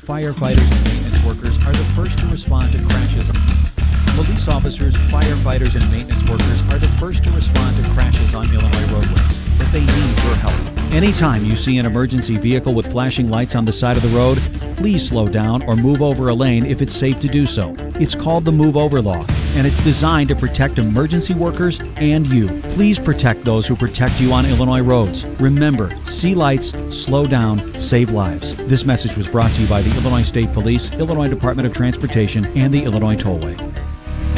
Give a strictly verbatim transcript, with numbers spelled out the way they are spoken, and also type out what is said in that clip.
Firefighters and maintenance workers are the first to respond to crashes. Police officers, firefighters, and maintenance workers are the first to respond to crashes on Illinois roadways, but they need your help. Anytime you see an emergency vehicle with flashing lights on the side of the road, please slow down or move over a lane if it's safe to do so. It's called the Move Over Law, and it's designed to protect emergency workers and you. Please protect those who protect you on Illinois roads. Remember, see lights, slow down, save lives. This message was brought to you by the Illinois State Police, Illinois Department of Transportation, and the Illinois Tollway.